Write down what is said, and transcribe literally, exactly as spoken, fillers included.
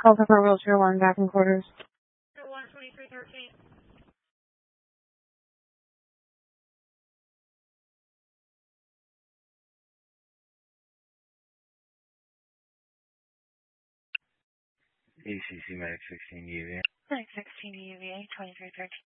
Alpha for wheelchair one, back in quarters. one twenty-three thirteen. A C C Medic sixteen U V A. Medic sixteen U V A, twenty-three thirteen.